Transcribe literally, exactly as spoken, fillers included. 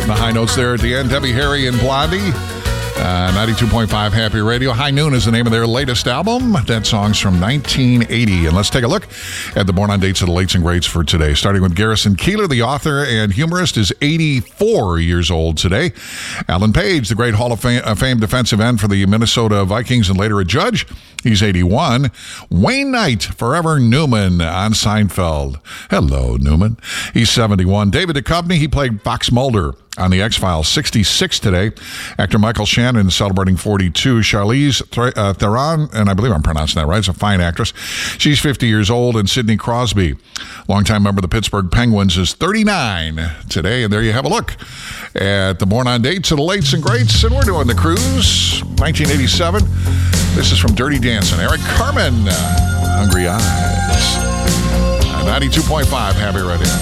The high notes there at the end. Debbie Harry and Blondie. Uh, ninety-two point five Happy Radio. High Noon is the name of their latest album. That song's from nineteen eighty. And let's take a look at the Born on Dates of the Lates and Greats for today. Starting with Garrison Keillor, the author and humorist, is eighty-four years old today. Alan Page, the great Hall of Fame, uh, Fame defensive end for the Minnesota Vikings and later a judge, he's eighty-one. Wayne Knight, forever Newman on Seinfeld. Hello, Newman. He's seventy-one. David Duchovny, he played Fox Mulder on The X-Files, sixty-six today. Actor Michael Shannon celebrating forty-two. Charlize uh, Theron, and I believe I'm pronouncing that right, is a fine actress. She's fifty years old. And Sidney Crosby, longtime member of the Pittsburgh Penguins, is thirty-nine today. And there you have a look at the Born on Dates of the Lates and Greats. And we're doing the cruise, nineteen eighty-seven. This is from Dirty Dancing. Eric Carmen, uh, Hungry Eyes. ninety-two point five Happy Radio.